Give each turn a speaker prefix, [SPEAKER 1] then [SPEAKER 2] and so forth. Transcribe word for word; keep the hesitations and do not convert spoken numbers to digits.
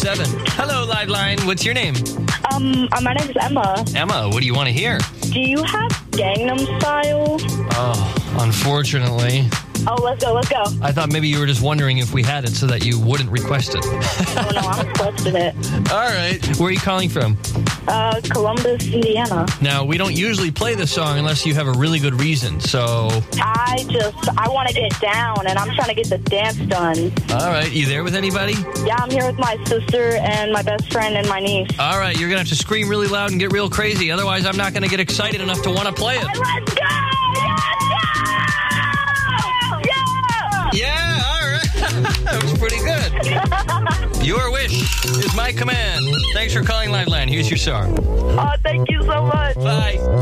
[SPEAKER 1] Seven. Hello, Liveline. What's your name?
[SPEAKER 2] Um, uh, my name is Emma.
[SPEAKER 1] Emma, what do you want to hear?
[SPEAKER 2] Do you have Gangnam Style?
[SPEAKER 1] Oh, unfortunately.
[SPEAKER 2] Oh, let's go, let's go.
[SPEAKER 1] I thought maybe you were just wondering if we had it so that you wouldn't request it.
[SPEAKER 2] Oh, no, I'm requesting it.
[SPEAKER 1] All right. Where are you calling from?
[SPEAKER 2] Uh, Columbus, Indiana.
[SPEAKER 1] Now, we don't usually play this song unless you have a really good reason, so...
[SPEAKER 2] I just, I want to get down, and I'm trying to get the dance done.
[SPEAKER 1] All right. You there with anybody?
[SPEAKER 2] Yeah, I'm here with my sister and my best friend and my niece.
[SPEAKER 1] All right. You're going to have to scream really loud and get real crazy. Otherwise, I'm not going to get excited enough to want to play it.
[SPEAKER 2] Let's go! Let's go! Yeah!
[SPEAKER 1] Yeah, all right. That was pretty good. Your wish is my command. Thanks for calling Liveline. Here's your song.
[SPEAKER 2] Oh, thank you so much.
[SPEAKER 1] Bye.